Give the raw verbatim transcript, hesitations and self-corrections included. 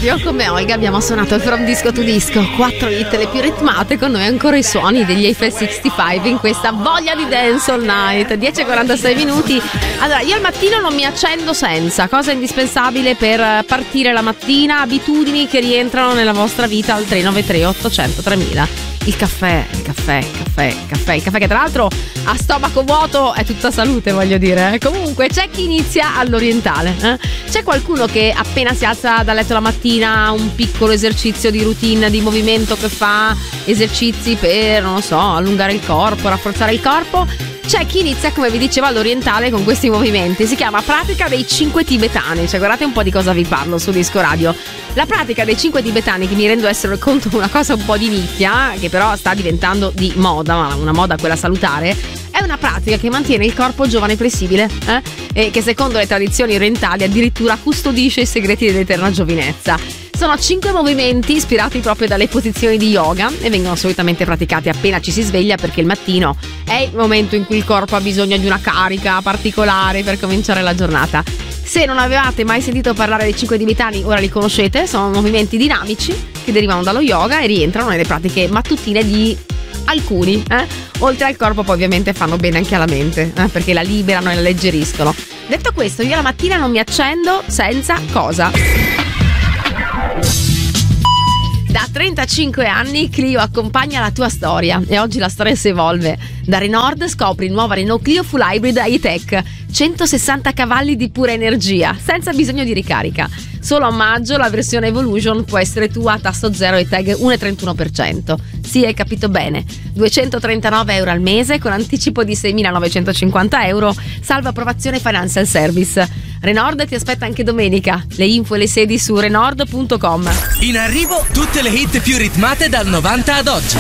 Radio come Olga abbiamo suonato il From Disco to Disco, quattro hit le più ritmate, con noi ancora i suoni degli Eiffel sessantacinque in questa voglia di dance all night. Dieci e quarantasei minuti. Allora, io al mattino non mi accendo senza, cosa indispensabile per partire la mattina, abitudini che rientrano nella vostra vita al tre nove tre ottocento tremila. Il caffè, il caffè, il caffè, il caffè, il caffè che tra l'altro a stomaco vuoto è tutta salute, voglio dire. Comunque c'è chi inizia all'orientale, eh? C'è qualcuno che appena si alza dal letto la mattina ha un piccolo esercizio di routine, di movimento che fa, esercizi per, non lo so, allungare il corpo, rafforzare il corpo. C'è chi inizia, come vi dicevo, all'orientale con questi movimenti. Si chiama pratica dei cinque tibetani. Cioè, guardate un po' di cosa vi parlo su Disco Radio. La pratica dei cinque tibetani, che mi rendo essere conto una cosa un po' di nicchia, che però sta diventando di moda, ma una moda quella salutare, è una pratica che mantiene il corpo giovane e flessibile, eh? E che secondo le tradizioni orientali addirittura custodisce i segreti dell'eterna giovinezza. Sono cinque movimenti ispirati proprio dalle posizioni di yoga e vengono solitamente praticati appena ci si sveglia, perché il mattino è il momento in cui il corpo ha bisogno di una carica particolare per cominciare la giornata. Se non avevate mai sentito parlare dei cinque tibetani, ora li conoscete. Sono movimenti dinamici che derivano dallo yoga e rientrano nelle pratiche mattutine di alcuni, eh? Oltre al corpo poi ovviamente fanno bene anche alla mente, eh? Perché la liberano e la alleggeriscono. Detto questo, io la mattina non mi accendo senza cosa? Da trentacinque anni Clio accompagna la tua storia e oggi la storia si evolve. Da Renault scopri il nuovo Renault Clio Full Hybrid high-tech, centosessanta cavalli di pura energia, senza bisogno di ricarica. Solo a maggio la versione Evolution può essere tua a tasso zero e tag uno virgola trentuno per cento. Sì, hai capito bene. duecentotrentanove euro al mese con anticipo di seimilanovecentocinquanta euro, salvo approvazione Financial Service. Renault ti aspetta anche domenica. Le info e le sedi su renault punto com. In arrivo tutte le hit più ritmate dal novanta ad oggi.